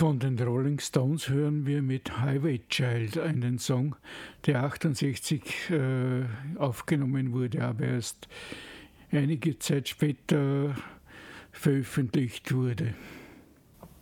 Von den Rolling Stones hören wir mit Highway Child einen Song, der 68 aufgenommen wurde, aber erst einige Zeit später veröffentlicht wurde.